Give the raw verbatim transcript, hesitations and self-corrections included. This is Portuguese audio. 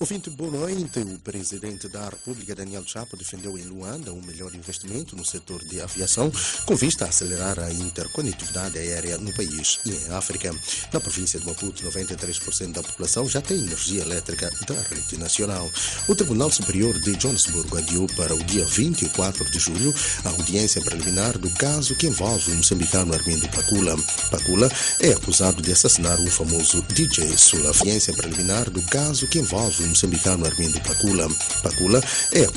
Ouvinte, boa noite. O presidente da República, Daniel Chapo, defendeu em Luanda um melhor investimento no setor de aviação, com vista a acelerar a interconectividade aérea no país e em África. Na província de Maputo, noventa e três por cento da população já tem energia elétrica da rede nacional. O Tribunal Superior de Joanesburgo adiou para o dia vinte e quatro de julho a audiência preliminar do caso que envolve o moçambicano Armindo Pacula. Pacula é acusado de assassinar o famoso D J Sul. A audiência preliminar do caso que envolve o moçambicano Armindo Pacula. Pacula é